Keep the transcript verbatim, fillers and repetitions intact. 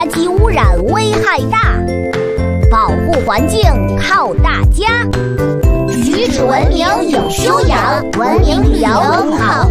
垃圾污染危害大，保护环境靠大家。举止文明有修养，文明旅游更好。